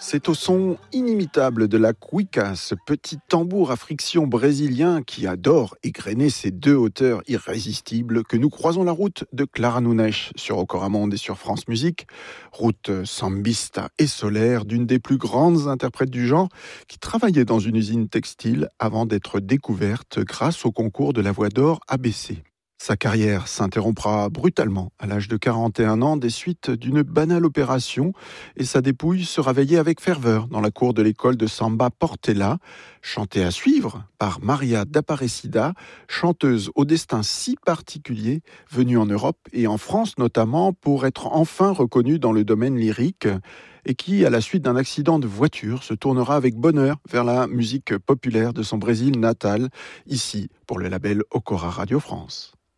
C'est au son inimitable de la cuica, ce petit tambour à friction brésilien qui adore égrener ses deux hauteurs irrésistibles, que nous croisons la route de Clara Nunes sur Ocoramonde et sur France Musique, route sambista et solaire d'une des plus grandes interprètes du genre, qui travaillait dans une usine textile avant d'être découverte grâce au concours de la Voix d'Or ABC. Sa carrière s'interrompra brutalement à l'âge de 41 ans des suites d'une banale opération et sa dépouille sera veillée avec ferveur dans la cour de l'école de samba Portela, chantée à suivre par Maria d'Aparecida, chanteuse au destin si particulier, venue en Europe et en France notamment pour être enfin reconnue dans le domaine lyrique et qui, à la suite d'un accident de voiture, se tournera avec bonheur vers la musique populaire de son Brésil natal, ici pour le label Ocora Radio France.